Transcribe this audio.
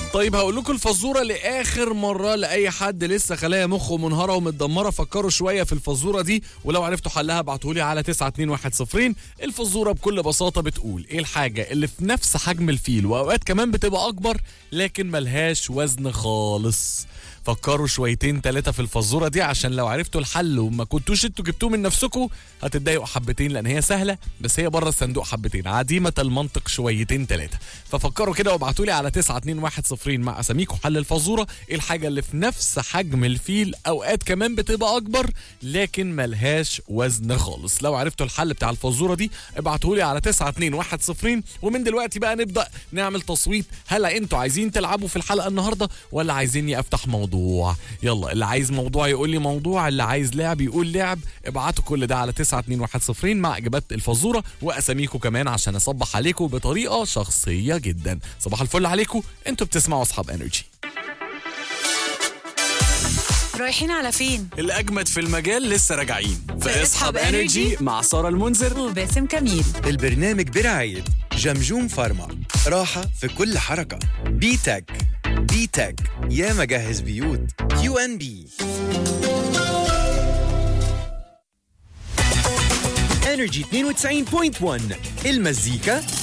طيب هقول لكم الفزوره لاخر مره لاي حد لسه خلايا مخه منهاره ومتدمره. فكروا شويه في الفزوره دي، ولو عرفتوا حلها ابعتوا لي على 92110. الفزوره بكل بساطه بتقول: ايه الحاجه اللي في نفس حجم الفيل واوقات كمان بتبقى اكبر لكن ملهاش وزن خالص؟ فكروا شويتين 3 في الفزوره دي، عشان لو عرفتوا الحل وما كنتوش انتوا جبتوه من نفسكم هتتضايقوا حبتين، لان هي سهله بس هي بره الصندوق حبتين، عديمه المنطق شويتين 3. ففكروا كده وابعتوا لي على 92110 مع اساميكم حل الفزوره. ايه الحاجه اللي في نفس حجم الفيل اوقات كمان بتبقى اكبر لكن ملهاش وزن خالص؟ لو عرفتوا الحل بتاع الفزوره دي ابعتوا لي على 92110. ومن دلوقتي بقى نبدا نعمل تصويت. هل انتوا عايزين تلعبوا في الحلقه النهارده ولا عايزيني افتح موضوع؟ يلا، اللي عايز موضوع يقول لي موضوع، اللي عايز لعب يقول لعب. ابعتوا كل ده على 92110 مع اجابات الفزوره واساميكم كمان عشان اصبح عليكم بطريقه شخصيه جدا. صباح الفل عليكم، انتوا بتسمعوا اصحاب انرجي. رايحين على فين؟ الاجمد في المجال لسه راجعين في اصحاب انرجي مع ساره المنذر وباسم كميل. البرنامج برعاية جمجوم فارما، راحة في كل حركة. بيتك بيتك يا مجهز بيوت. QNB. انرجي 92.1 المزيكا